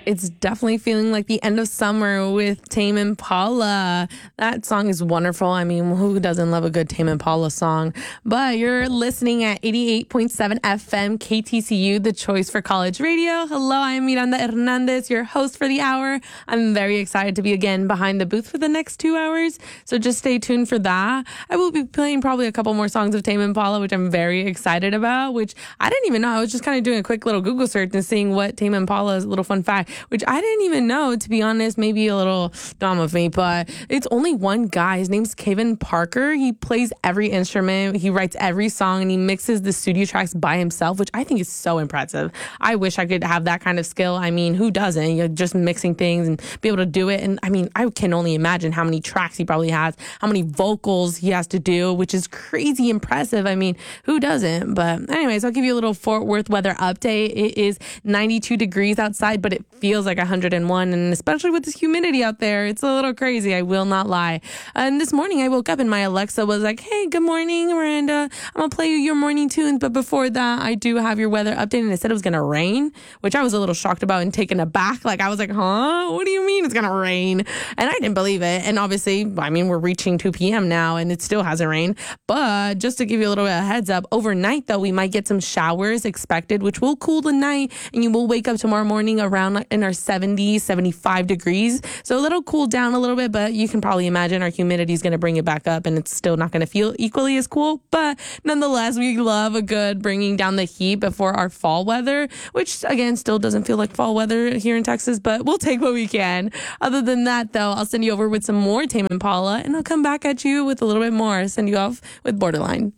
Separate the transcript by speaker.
Speaker 1: It's definitely feeling like the end of summer with Tame Impala. That song is wonderful. I mean, who doesn't love a good Tame Impala song? But you're listening at 88.7 FM KTCU, the choice for college radio. Hello, I'm Miranda Hernandez, your host for the hour. I'm very excited to be again behind the booth for the next 2 hours. So just stay tuned for that. I will be playing probably a couple more songs of Tame Impala, which I'm very excited about, which I didn't even know. I was just kind of doing a quick little Google search and seeing what Tame Impala's little fun fact, which I didn't even know, to be honest. Maybe a little dumb of me, but it's only one guy. His name's Kevin Parker. He plays every instrument. He writes every song and he mixes the studio tracks by himself, which I think is so impressive. I wish I could have that kind of skill. I mean, who doesn't? You're just mixing things and be able to do it. And I mean, I can only imagine how many tracks he probably has, how many vocals he has to do, which is crazy impressive. I mean, who doesn't? But anyways, I'll give you a little Fort Worth weather update. It is 92 degrees outside, but it feels like 101. And especially with this humidity out there, it's a little crazy. I will not lie. And this morning I woke up and my Alexa was like, hey, good morning, Miranda. I'm going to play you your morning tunes. But before that, I do have your weather update. And it said it was going to rain, which I was a little shocked about and taken aback. Like, I was like, huh? What do you mean it's going to rain? And I didn't believe it. And obviously, I mean, we're reaching 2 p.m. now and it still hasn't rained. But just to give you a little bit of a heads up, overnight, though, we might get some showers expected, which will cool the night. And you will wake up tomorrow morning around in our 70, 75 degrees. So it'll cool down a little bit, but you can probably imagine our humidity is going to bring it back up and it's still not going to feel equally as cool. But nonetheless, we love a good bringing down the heat before our fall weather, which again, still doesn't feel like fall weather here in Texas, but we'll take what we can. Other than that, though, I'll send you over with some more Tame Impala and I'll come back at you with a little bit more. Send you off with Borderline.